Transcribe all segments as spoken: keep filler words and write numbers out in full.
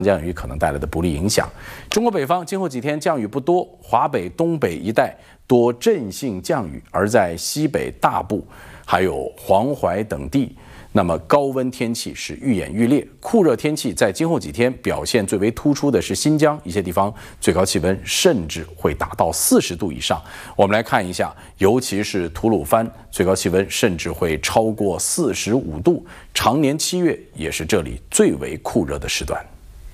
降雨可能带来的不利影响。中国北方今后几天降雨不多，华北、东北一带多阵性降雨，而在西北大部还有黄淮等地，那么高温天气是愈演愈烈。酷热天气在今后几天表现最为突出的是新疆一些地方，最高气温甚至会达到四十度以上。我们来看一下，尤其是吐鲁番，最高气温甚至会超过四十五度，常年七月也是这里最为酷热的时段。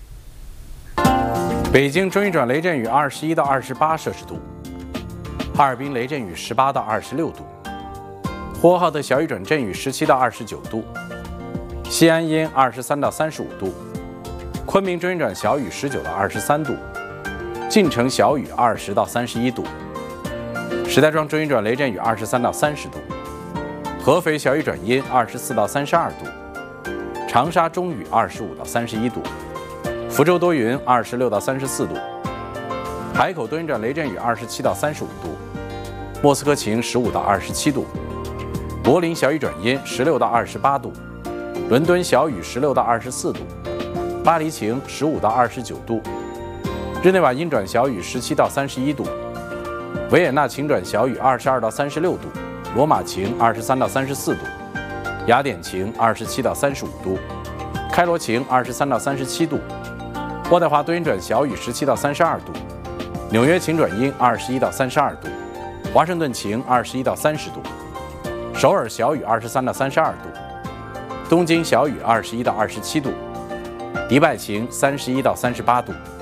北京中一转雷阵雨二十一到二十八摄氏度，哈尔滨雷阵雨十八到二十六度，呼和浩特小雨转阵雨十七到二十九度，西安阴二十三到三十五度，昆明中一转小雨十九到二十三度，晋城小雨二十到三十一度，石家庄中一转雷阵雨二十三到三十度，合肥小雨转阴二十四到三十二度，长沙中雨二十五到三十一度。福州多云，二十六到三十四度；海口多云转雷阵雨，二十七到三十五度；莫斯科晴，十五到二十七度；柏林小雨转阴，十六到二十八度；伦敦小雨，十六到二十四度；巴黎晴，十五到二十九度；日内瓦阴转小雨，十七到三十一度；维也纳晴转小雨，二十二到三十六度；罗马晴，二十三到三十四度；雅典晴，二十七到三十五度；开罗晴，二十三到三十七度。渥太华多云转小雨，十七到三十二度；纽约晴转阴，二十一到三十二度；华盛顿晴，二十一到三十度；首尔小雨，二十三到三十二度；东京小雨，二十一到二十七度；迪拜晴，三十一到三十八度。